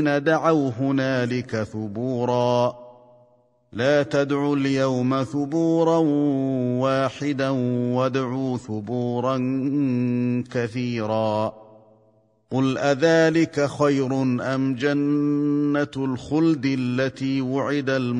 الذين دعوا هنالك ثبورا لا تدعوا اليوم ثبورا واحدا وادعوا ثبورا كثيرا قل أذلك خير أم جنة الخلد التي وعد